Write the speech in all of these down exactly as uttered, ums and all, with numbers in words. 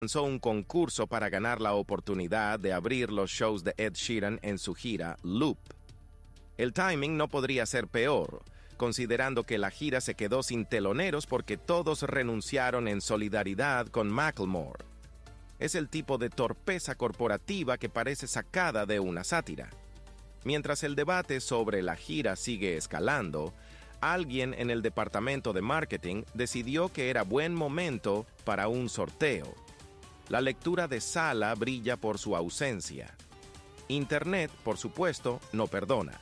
lanzó un concurso para ganar la oportunidad de abrir los shows de Ed Sheeran en su gira Loop. El timing no podría ser peor, considerando que la gira se quedó sin teloneros porque todos renunciaron en solidaridad con Macklemore. Es el tipo de torpeza corporativa que parece sacada de una sátira. Mientras el debate sobre la gira sigue escalando, alguien en el departamento de marketing decidió que era buen momento para un sorteo. La lectura de sala brilla por su ausencia. Internet, por supuesto, no perdona.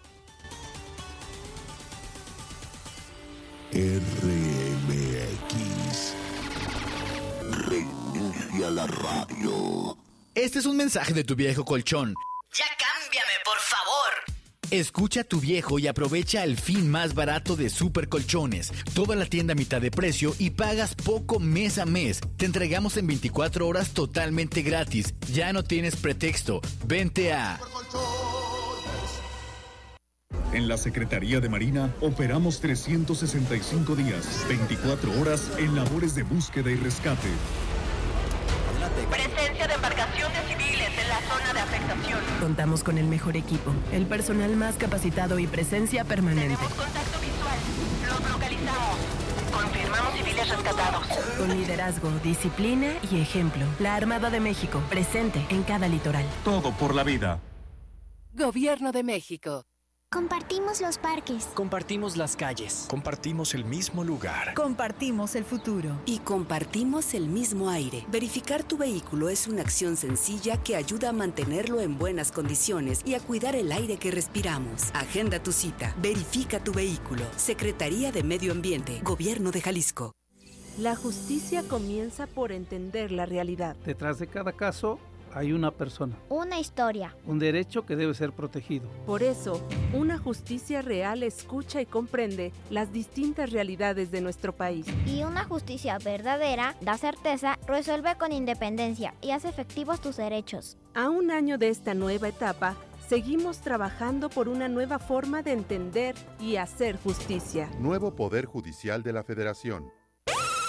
R M X. Reinicia la radio. Este es un mensaje de tu viejo colchón. ¡Ya cámbiame, por favor! Escucha a tu viejo y aprovecha el fin más barato de Super Colchones. Toda la tienda a mitad de precio y pagas poco mes a mes. Te entregamos en veinticuatro horas totalmente gratis. Ya no tienes pretexto. Vente a... En la Secretaría de Marina operamos trescientos sesenta y cinco días, veinticuatro horas en labores de búsqueda y rescate. Presencia de embarcaciones civiles en la zona de afectación. Contamos con el mejor equipo, el personal más capacitado y presencia permanente. Tenemos contacto visual. Los localizamos. Confirmamos civiles rescatados. Con liderazgo, disciplina y ejemplo. La Armada de México, presente en cada litoral. Todo por la vida. Gobierno de México. Compartimos los parques. Compartimos las calles. Compartimos el mismo lugar. Compartimos el futuro. Y compartimos el mismo aire. Verificar tu vehículo es una acción sencilla que ayuda a mantenerlo en buenas condiciones y a cuidar el aire que respiramos. Agenda tu cita. Verifica tu vehículo. Secretaría de Medio Ambiente. Gobierno de Jalisco. La justicia comienza por entender la realidad. Detrás de cada caso hay una persona. Una historia. Un derecho que debe ser protegido. Por eso, una justicia real escucha y comprende las distintas realidades de nuestro país. Y una justicia verdadera da certeza, resuelve con independencia y hace efectivos tus derechos. A un año de esta nueva etapa, seguimos trabajando por una nueva forma de entender y hacer justicia. Nuevo Poder Judicial de la Federación.